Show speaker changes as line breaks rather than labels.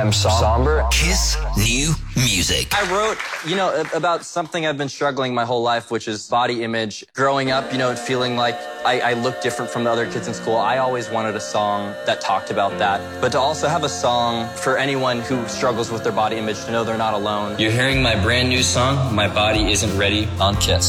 I'm somber.
Kiss New Music.
I wrote, about something I've been struggling my whole life, which is body image. Growing up, and feeling like I look different from the other kids in school. I always wanted a song that talked about that. But to also have a song for anyone who struggles with their body image, to know they're not alone.
You're hearing my brand new song, My Body Isn't Ready, on Kiss.